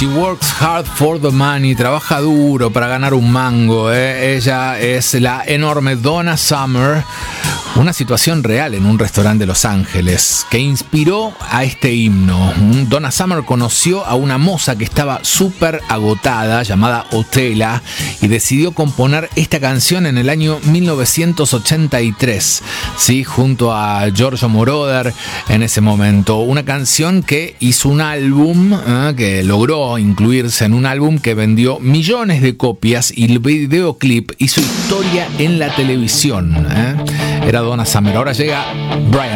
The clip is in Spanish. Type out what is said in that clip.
She works hard for the money. Trabaja duro para ganar un mango. Ella es la enorme Donna Summer. Una situación real en un restaurante de Los Ángeles que inspiró a este himno. Donna Summer conoció a una moza que estaba súper agotada, llamada Otela, y decidió componer esta canción en el año 1983, ¿sí? Junto a Giorgio Moroder en ese momento. Una canción que hizo un álbum, que logró incluirse en un álbum que vendió millones de copias, y el videoclip hizo historia en la televisión. Era Donna Summer. Ahora llega Brian